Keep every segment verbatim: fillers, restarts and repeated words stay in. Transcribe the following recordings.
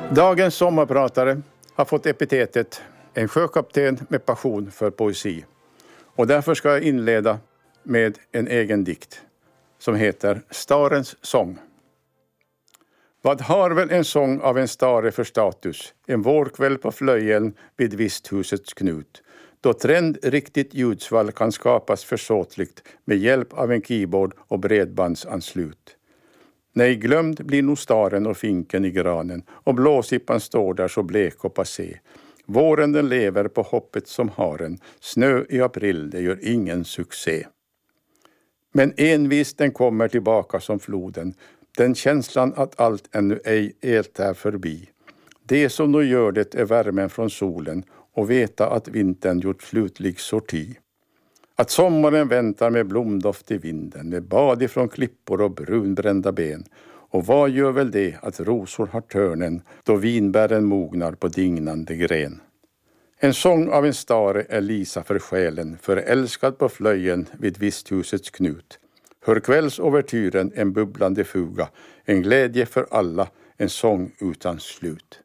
Dagens sommarpratare har fått epitetet en sjökapten med passion för poesi. Och därför ska jag inleda med en egen dikt som heter Starens sång. Vad har väl en sång av en stare för status, en vårkväll på flöjen vid visthusets knut, då trend riktigt ljudsvall kan skapas försåtligt med hjälp av en keyboard och bredbandsanslut. Nej, glömd blir nog staren och finken i granen, och blåsippan står där så blek och passé. Våren den lever på hoppet som haren, snö i april det gör ingen succé. Men envist den kommer tillbaka som floden, den känslan att allt ännu ej helt är förbi. Det som då gör det är värmen från solen och veta att vintern gjort slutlig sorti. Att sommaren väntar med blomdoft i vinden, med bad ifrån klippor och brunbrända ben. Och vad gör väl det att rosor har törnen då vinbären mognar på dignande gren. En sång av en stare är Lisa för själen, förälskad på flöjen vid visthusets knut. Hör kvällsovertyren en bubblande fuga, en glädje för alla, en sång utan slut.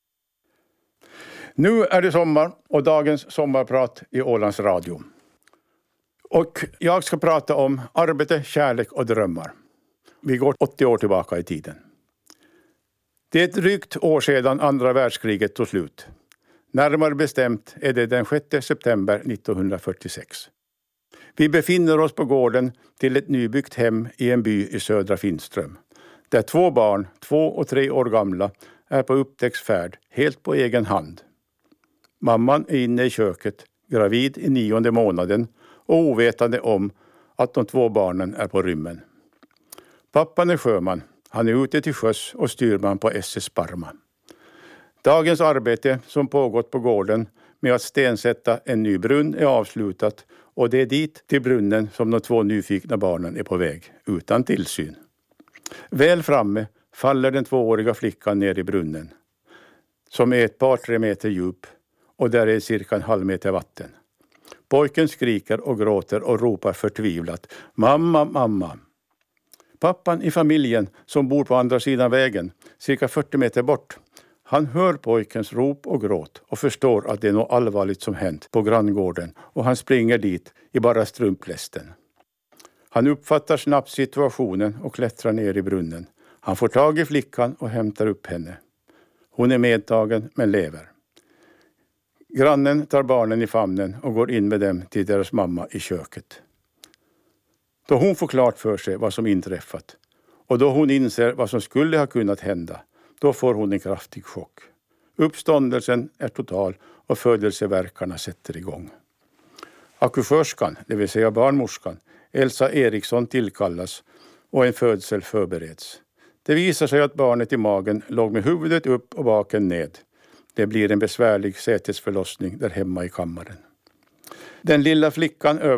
Nu är det sommar och dagens sommarprat i Ålands Radio. Och jag ska prata om arbete, kärlek och drömmar. Vi går åttio år tillbaka i tiden. Det är ett drygt år sedan andra världskriget tog slut. Närmare bestämt är det den sjätte september nittonhundrafyrtiosex. Vi befinner oss på gården till ett nybyggt hem i en by i södra Finström. Där två barn, två och tre år gamla, är på upptäcktsfärd helt på egen hand. Mamman är inne i köket, gravid i nionde månaden och ovetande om att de två barnen är på rymmen. Pappan är sjöman, han är ute till sjöss och styrman på S S Parma. Dagens arbete som pågått på gården med att stensätta en ny brunn är avslutat och det är dit till brunnen som de två nyfikna barnen är på väg, utan tillsyn. Väl framme faller den tvååriga flickan ner i brunnen, som är ett par tre meter djup och där är cirka en halv meter vatten. Pojken skriker och gråter och ropar förtvivlat: mamma, mamma. Pappan i familjen som bor på andra sidan vägen, cirka fyrtio meter bort, han hör pojkens rop och gråt och förstår att det är något allvarligt som hänt på granngården och han springer dit i bara strumplästen. Han uppfattar snabbt situationen och klättrar ner i brunnen. Han får tag i flickan och hämtar upp henne. Hon är medtagen men lever. Grannen tar barnen i famnen och går in med dem till deras mamma i köket. Då hon får klart för sig vad som inträffat och då hon inser vad som skulle ha kunnat hända, då får hon en kraftig chock. Uppståndelsen är total och födelseverkarna sätter igång. Akupunktörskan, det vill säga barnmorskan, Elsa Eriksson tillkallas och en födsel förbereds. Det visar sig att barnet i magen låg med huvudet upp och baken ned. Det blir en besvärlig sätesförlossning där hemma i kammaren. Den lilla flickan